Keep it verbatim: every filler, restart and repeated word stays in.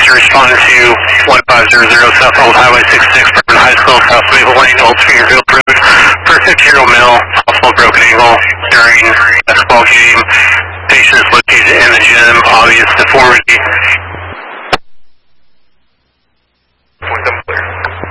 Officer responding to one five zero zero South Old Highway sixty-six, Bourbon High School, South Maple Lane, Old Springfield Road, for a fifty-year-old male, possible broken ankle during basketball game. Patient is located in the gym, obvious deformity,